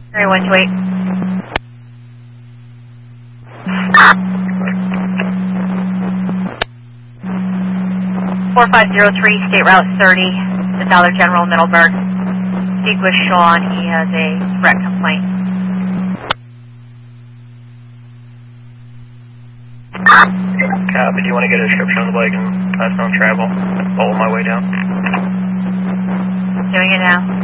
3128. 4503, State Route 30, the Dollar General, Middleburg. Speak with Sean. He has a threat complaint. Copy. Do you want to get a description of the bike and pass on travel? Follow my way down. Doing it now.